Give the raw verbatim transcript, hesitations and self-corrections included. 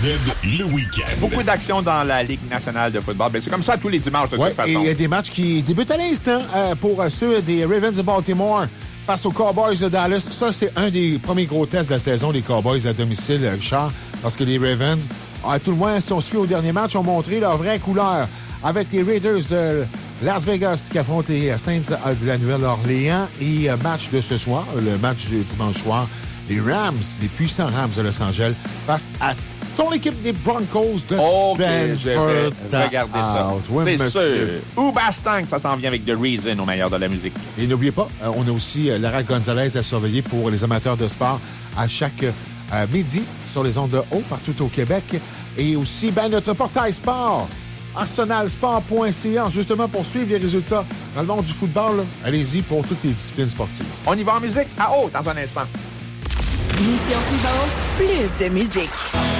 le week-end. Beaucoup d'action dans la Ligue nationale de football. Ben, c'est comme ça tous les dimanches, de ouais, toute façon. Et il y a des matchs qui débutent à l'instant euh, pour ceux des Ravens de Baltimore face aux Cowboys de Dallas. Ça, c'est un des premiers gros tests de la saison des Cowboys à domicile, Richard, parce que les Ravens, à tout le moins, si on se fie au dernier match, ont montré leur vraie couleur avec les Raiders de Las Vegas qui affrontent les Saints de la Nouvelle-Orléans. Et match de ce soir, le match de dimanche soir, les Rams, les puissants Rams de Los Angeles, face à ton équipe des Broncos de OK, Denver. je vais regarder ça. Oui, c'est monsieur. sûr. Ou Bastang, ça s'en vient avec The Reason au meilleur de la musique. Et n'oubliez pas, euh, on a aussi euh, Lara Gonzalez à surveiller pour les amateurs de sport à chaque euh, midi sur les ondes de haut partout au Québec. Et aussi, ben, notre portail sport, arsenal sport point c a, justement pour suivre les résultats dans le monde du football. Là, allez-y pour toutes les disciplines sportives. On y va en musique à haut dans un instant. Mission suivante, plus de musique.